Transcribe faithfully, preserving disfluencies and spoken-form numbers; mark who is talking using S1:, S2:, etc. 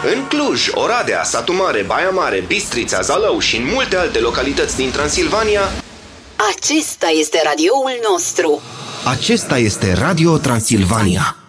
S1: În Cluj, Oradea, Satu Mare, Baia Mare, Bistrița, Zalău și în multe alte localități din Transilvania.
S2: Acesta este radioul nostru.
S3: Acesta este Radio Transilvania.